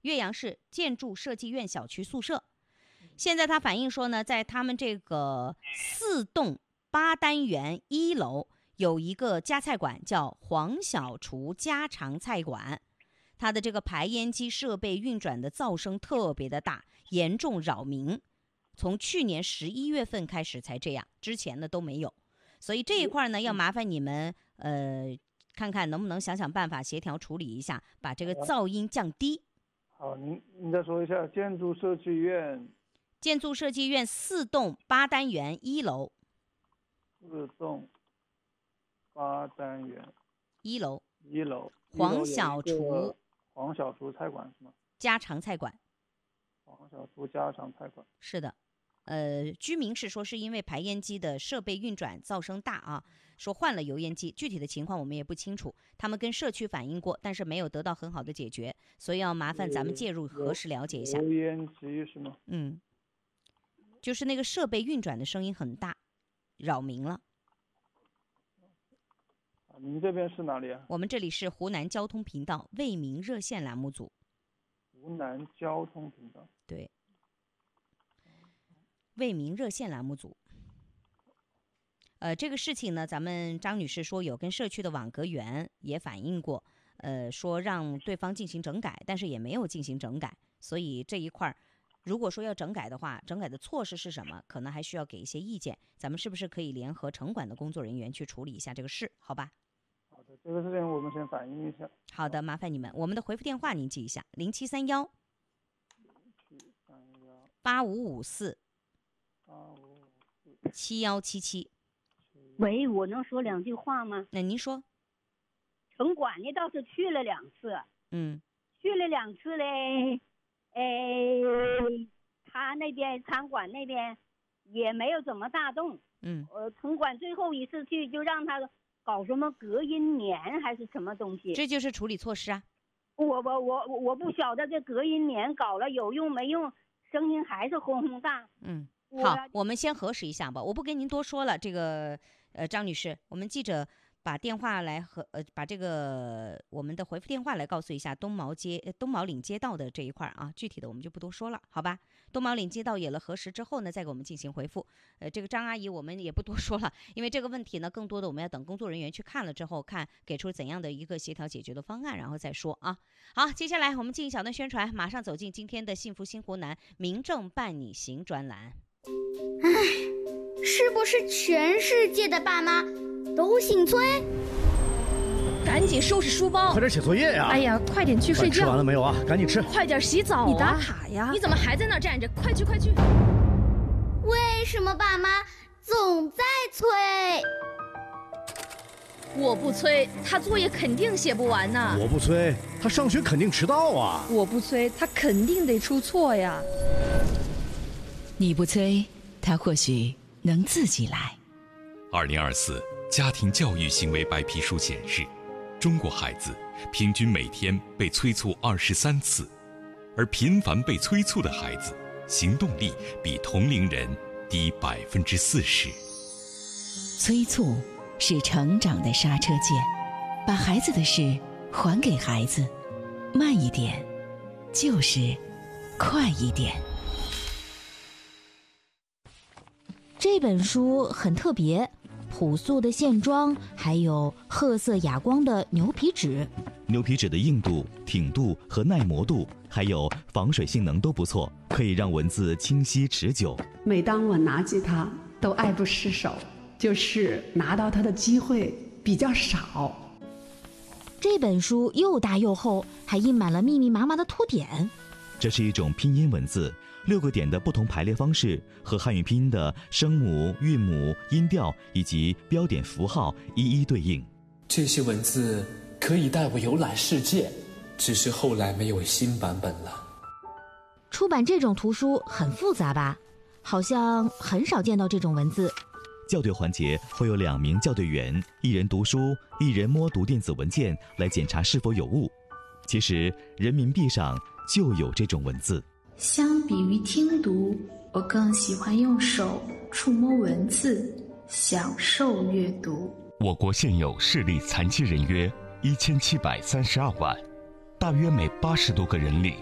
岳阳市建筑设计院小区宿舍。现在他反映说呢，在他们这个4栋8单元1楼有一个家菜馆，叫黄小厨家常菜馆。它的这个排烟机设备运转的噪声特别的大，严重扰民。从去年11月份开始才这样，之前呢都没有。所以这一块呢，要麻烦你们看看能不能想想办法协调处理一下，把这个噪音降低。 好，您再说一下建筑设计院。 建筑设计院4栋8单元1楼。 4栋8单元 1楼。 1楼。 黄小厨菜馆是吗？ 家常菜馆。 黄小厨家常菜馆。 是的。居民是说是因为排烟机的设备运转噪声大啊，说换了油烟机，具体的情况我们也不清楚。他们跟社区反映过，但是没有得到很好的解决，所以要麻烦咱们介入核实了解一下。 油烟机是吗？ 就是那个设备运转的声音很大，扰民了。 您这边是哪里啊？ 我们这里是湖南交通频道为民热线栏目组。 湖南交通频道。 对。为民热线栏目组。这个事情呢，咱们张女士说有跟社区的网格员也反映过，说让对方进行整改，但是也没有进行整改。所以这一块如果说要整改的话，整改的措施是什么，可能还需要给一些意见。咱们是不是可以联合城管的工作人员去处理一下这个事，好吧？ 好的，这个事情我们先反映一下。 好的，麻烦你们。我们的回复电话您记一下：0731 8554 7177。 喂，我能说2句话吗？ 那您说。 城管呢倒是去了2次。去了2次嘞。他那边餐馆那边也没有怎么大动。城管最后一次去就让他搞什么隔音棉还是什么东西。 这就是处理措施啊。 我不晓得这隔音棉搞了有用没用，声音还是轰轰大。 好，我们先核实一下吧，我不跟您多说了。这个张女士，我们记者把电话来把这个我们的回复电话来告诉一下东毛岭街道的这一块啊，具体的我们就不多说了，好吧？东毛岭街道有了核实之后呢，再给我们进行回复。这个张阿姨我们也不多说了，因为这个问题呢，更多的我们要等工作人员去看了之后，看给出怎样的一个协调解决的方案，然后再说啊。好，接下来我们进一小段宣传，马上走进今天的幸福新湖南民政伴你行专栏。 是不是全世界的爸妈都姓崔？ 赶紧收拾书包， 快点写作业呀！ 哎呀，快点去睡觉。 吃完了没有啊？赶紧吃。 快点洗澡啊！你打卡呀！你怎么还在那儿站着？快去快去！ 为什么爸妈总在催？ 我不催，他作业肯定写不完呢。 我不催，他上学肯定迟到啊。 我不催，他肯定得出错呀。 你不催，他或许能自己来。 2024家庭教育行为白皮书显示，中国孩子平均每天被催促23次，而频繁被催促的孩子行动力比同龄人低40%。 催促是成长的刹车键，把孩子的事还给孩子，慢一点就是快一点。 这本书很特别，朴素的线装，还有褐色哑光的牛皮纸。 牛皮纸的硬度、挺度和耐磨度，还有防水性能都不错，可以让文字清晰持久。 每当我拿起它，都爱不释手，就是拿到它的机会比较少。 这本书又大又厚，还印满了密密麻麻的图点。 这是一种拼音文字，6个点的不同排列方式和汉语拼音的声母、韵母、音调以及标点符号一一对应。 这些文字可以带我游览世界，只是后来没有新版本了。 出版这种图书很复杂吧？好像很少见到这种文字。 校对环节会有2名校对员，一人读书，一人摸读电子文件来检查是否有误。其实人民币上就有这种文字。 相比于听读，我更喜欢用手触摸文字，享受阅读。 我国现有视力残疾人约1732万，大约每80多个人里